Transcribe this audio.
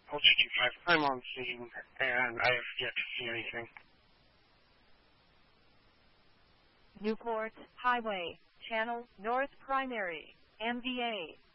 LGT5, I'm on scene, and I have yet to see anything. Newport Highway, Channel North Primary, MVA.